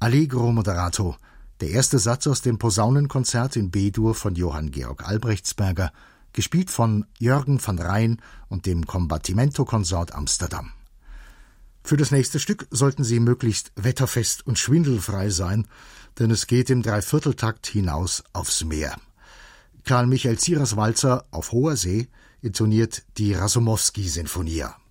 Allegro moderato, der erste Satz aus dem Posaunenkonzert in B-Dur von Johann Georg Albrechtsberger, gespielt von Jürgen van Rijn und dem Combattimento Consort Amsterdam. Für das nächste Stück sollten Sie möglichst wetterfest und schwindelfrei sein, denn es geht im Dreivierteltakt hinaus aufs Meer. Karl Michael Zierers Walzer auf hoher See intoniert die Rasumowski-Sinfonia.